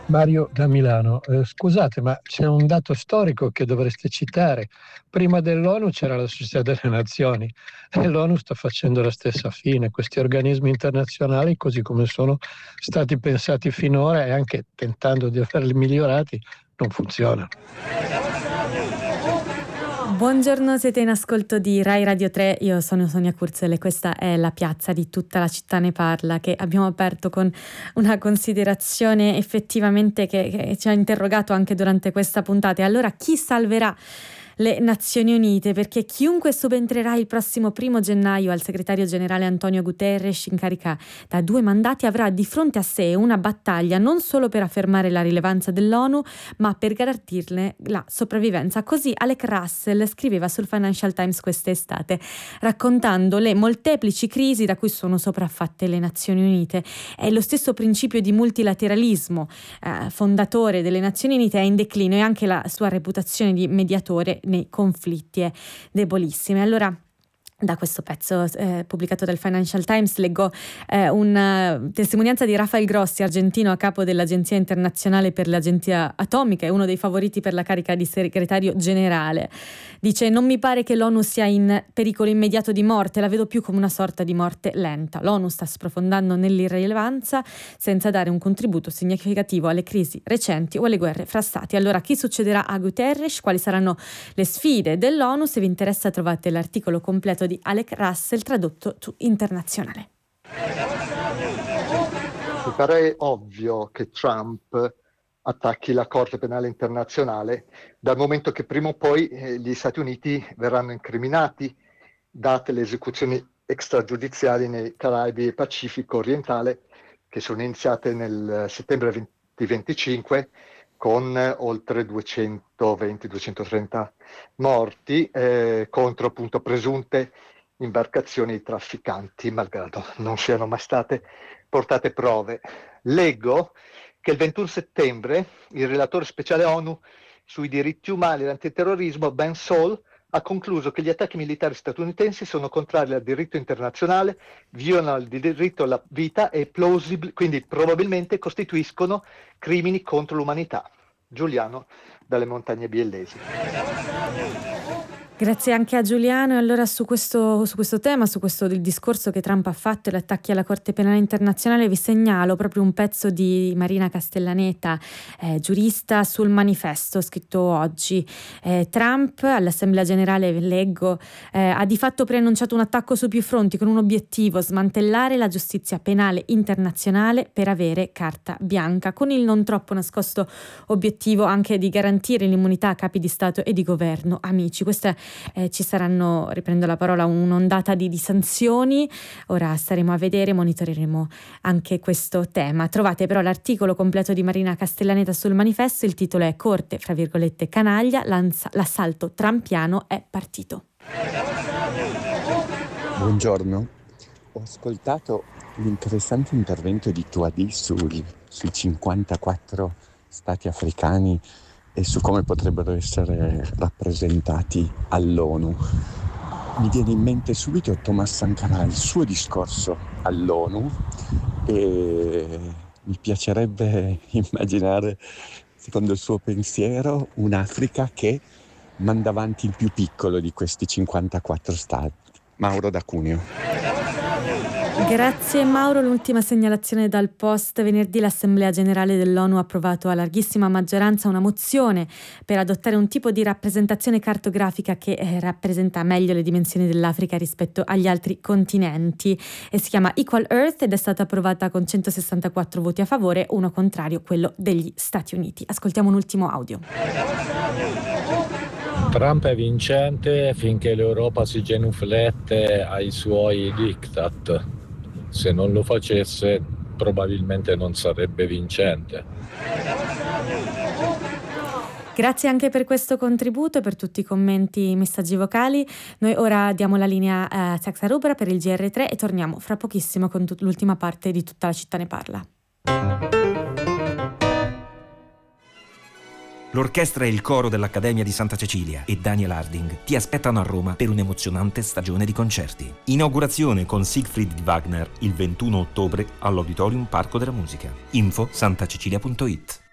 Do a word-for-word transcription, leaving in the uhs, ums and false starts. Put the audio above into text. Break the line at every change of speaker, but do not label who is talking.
Mario da Milano. Eh, scusate, ma c'è un dato storico che dovreste citare. Prima dell'ONU c'era la Società delle Nazioni e l'ONU sta facendo la stessa fine. Questi organismi internazionali, così come sono stati pensati finora e anche tentando di averli migliorati, non funzionano.
Buongiorno, siete in ascolto di Rai Radio tre, io sono Sonia Kurzel e questa è la piazza di Tutta la città ne parla, che abbiamo aperto con una considerazione effettivamente che, che ci ha interrogato anche durante questa puntata. E allora chi salverà le Nazioni Unite? Perché chiunque subentrerà il prossimo primo gennaio al segretario generale Antonio Guterres, in carica da due mandati, avrà di fronte a sé una battaglia non solo per affermare la rilevanza dell'ONU, ma per garantirne la sopravvivenza. Così Alec Russell scriveva sul Financial Times quest'estate, raccontando le molteplici crisi da cui sono sopraffatte le Nazioni Unite. È lo stesso principio di multilateralismo eh, fondatore delle Nazioni Unite è in declino, e anche la sua reputazione di mediatore nei conflitti è debolissima. Allora, da questo pezzo eh, pubblicato dal Financial Times leggo eh, una testimonianza di Rafael Grossi, argentino a capo dell'Agenzia Internazionale per l'Agenzia Atomica e uno dei favoriti per la carica di segretario generale. Dice: non mi pare che l'ONU sia in pericolo immediato di morte, la vedo più come una sorta di morte lenta. L'ONU sta sprofondando nell'irrilevanza senza dare un contributo significativo alle crisi recenti o alle guerre fra stati. Allora, chi succederà a Guterres? Quali saranno le sfide dell'ONU? Se vi interessa trovate l'articolo completo di Alec Russell tradotto su Internazionale.
Mi pare ovvio che Trump attacchi la Corte Penale Internazionale, dal momento che prima o poi eh, gli Stati Uniti verranno incriminati, date le esecuzioni extragiudiziali nei Caraibi e Pacifico orientale, che sono iniziate nel settembre duemilaventicinque con eh, oltre duecentoventi duecentotrenta morti eh, contro appunto presunte imbarcazioni di trafficanti, malgrado non siano mai state portate prove. Leggo che il ventuno settembre il relatore speciale ONU sui diritti umani e l'antiterrorismo, Ben Saul, ha concluso che gli attacchi militari statunitensi sono contrari al diritto internazionale, violano il diritto alla vita e plausib- quindi probabilmente costituiscono crimini contro l'umanità. Giuliano dalle Montagne Biellesi.
Grazie anche a Giuliano. E allora su questo, su questo tema, su questo del discorso che Trump ha fatto e gli attacchi alla Corte Penale Internazionale, vi segnalo proprio un pezzo di Marina Castellaneta, eh, giurista, sul Manifesto, scritto oggi. Eh, Trump all'Assemblea Generale, leggo, eh, ha di fatto preannunciato un attacco su più fronti con un obiettivo: smantellare la giustizia penale internazionale per avere carta bianca, con il non troppo nascosto obiettivo anche di garantire l'immunità a capi di Stato e di governo amici. Questa è Eh, ci saranno, riprendo la parola, un'ondata di, di sanzioni. Ora staremo a vedere, monitoreremo anche questo tema. Trovate però l'articolo completo di Marina Castellaneta sul Manifesto. Il titolo è Corte, fra virgolette, canaglia, l'assalto trampiano è partito.
Buongiorno, ho ascoltato l'interessante intervento di Touadi sui, sui cinquantaquattro stati africani e su come potrebbero essere rappresentati all'ONU. Mi viene in mente subito Thomas Sankara, il suo discorso all'ONU, e mi piacerebbe immaginare, secondo il suo pensiero, un'Africa che manda avanti il più piccolo di questi cinquantaquattro stati. Mauro da Cuneo.
Grazie Mauro. L'ultima segnalazione dal Post: venerdì l'Assemblea Generale dell'ONU ha approvato a larghissima maggioranza una mozione per adottare un tipo di rappresentazione cartografica che eh, rappresenta meglio le dimensioni dell'Africa rispetto agli altri continenti, e si chiama Equal Earth ed è stata approvata con centosessantaquattro voti a favore, uno contrario, quello degli Stati Uniti. Ascoltiamo un ultimo audio.
Trump è vincente finché l'Europa si genuflette ai suoi diktat. Se non lo facesse, probabilmente non sarebbe vincente.
Grazie anche per questo contributo e per tutti i commenti e messaggi vocali. Noi ora diamo la linea a Saxa Rubra per il G R tre e torniamo fra pochissimo con tut- l'ultima parte di Tutta la città ne parla.
L'orchestra e il coro dell'Accademia di Santa Cecilia e Daniel Harding ti aspettano a Roma per un'emozionante stagione di concerti. Inaugurazione con Siegfried Wagner il ventuno ottobre all'Auditorium Parco della Musica. Info santacecilia punto it.